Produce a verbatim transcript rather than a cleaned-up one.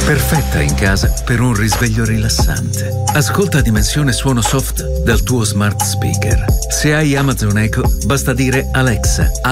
Perfetta in casa per un risveglio rilassante. Ascolta Dimensione Suono Soft dal tuo smart speaker. Se hai Amazon Echo, basta dire Alexa,